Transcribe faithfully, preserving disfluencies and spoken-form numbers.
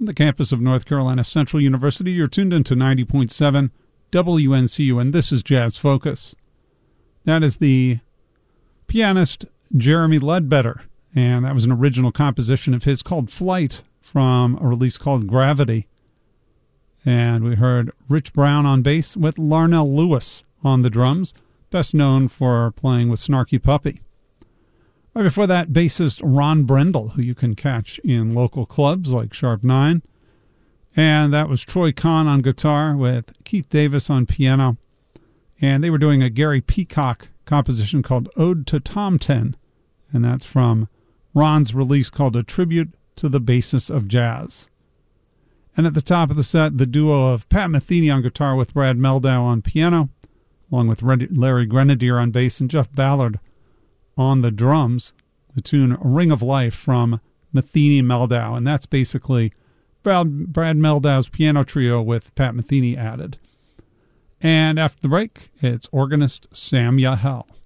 From the campus of North Carolina Central University, you're tuned into ninety point seven W N C U, and this is Jazz Focus. That is the pianist Jeremy Ledbetter, and that was an original composition of his called Flight from a release called Gravity. And we heard Rich Brown on bass with Larnell Lewis on the drums, best known for playing with Snarky Puppy. Right before that, bassist Ron Brendel, who you can catch in local clubs like Sharp nine. And that was Troy Kahn on guitar with Keith Davis on piano. And they were doing a Gary Peacock composition called Ode to Tom ten. And that's from Ron's release called A Tribute to the Basis of Jazz. And at the top of the set, the duo of Pat Metheny on guitar with Brad Meldow on piano, along with Larry Grenadier on bass and Jeff Ballard on the drums, the tune Ring of Life from Metheny Meldow. And that's basically Brad, Brad Meldow's piano trio with Pat Metheny added. And after the break, it's organist Sam Yahel.